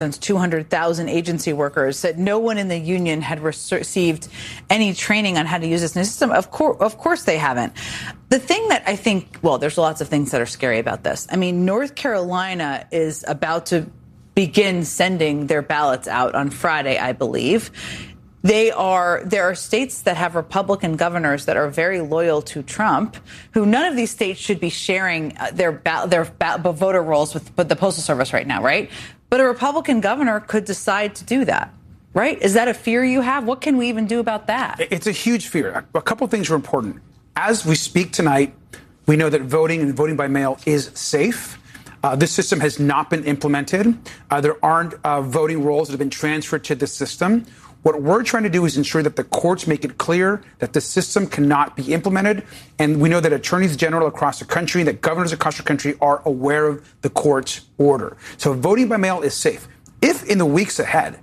200,000 agency workers, said no one in the union had received any training on how to use this new system. Of course they haven't. The thing that I think, well, there's lots of things that are scary about this. I mean, North Carolina is about to begin sending their ballots out on Friday, I believe. There are states that have Republican governors that are very loyal to Trump, who none of these states should be sharing their voter rolls with the Postal Service right now, right? But a Republican governor could decide to do that, right? Is that a fear you have? What can we even do about that? It's a huge fear. A couple of things are important. As we speak tonight, we know that voting and voting by mail is safe. This system has not been implemented. There aren't voting rolls that have been transferred to the system. What we're trying to do is ensure that the courts make it clear that the system cannot be implemented. And we know that attorneys general across the country, that governors across the country are aware of the court's order. So voting by mail is safe. If in the weeks ahead,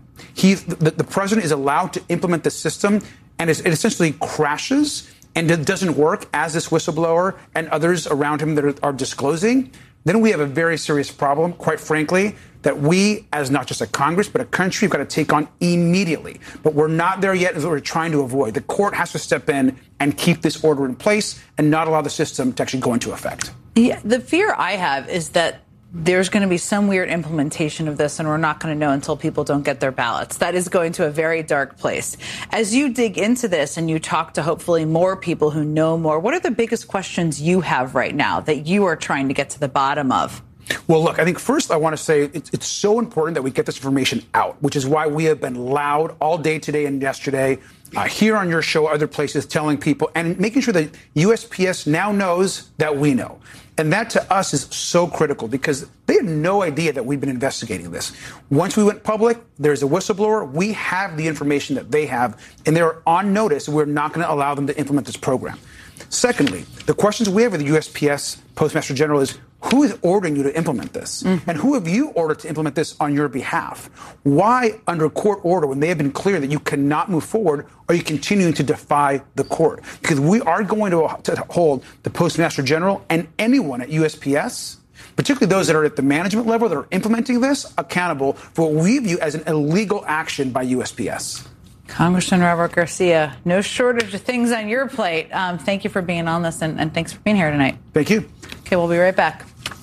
the president is allowed to implement the system and it essentially crashes and it doesn't work as this whistleblower and others around him that are disclosing, then we have a very serious problem, quite frankly, that we, as not just a Congress, but a country, have got to take on immediately. But we're not there yet, as we're trying to avoid. The court has to step in and keep this order in place and not allow the system to actually go into effect. Yeah, the fear I have is that there's going to be some weird implementation of this, and we're not going to know until people don't get their ballots. That is going to a very dark place. As you dig into this and you talk to hopefully more people who know more, what are the biggest questions you have right now that you are trying to get to the bottom of? Well, look, I think first I want to say it's so important that we get this information out, which is why we have been loud all day today and yesterday, here on your show, other places, telling people and making sure that USPS now knows that we know. And that to us is so critical because they had no idea that we've been investigating this. Once we went public, there's a whistleblower. We have the information that they have, and they're on notice. We're not going to allow them to implement this program. Secondly, the questions we have with the USPS Postmaster General is, who is ordering you to implement this? Mm-hmm. And who have you ordered to implement this on your behalf? Why, under court order, when they have been clear that you cannot move forward, are you continuing to defy the court? Because we are going to hold the Postmaster General and anyone at USPS, particularly those that are at the management level that are implementing this, accountable for what we view as an illegal action by USPS. Congressman Robert Garcia, no shortage of things on your plate. Thank you for being on this, and thanks for being here tonight. Thank you. Okay, we'll be right back.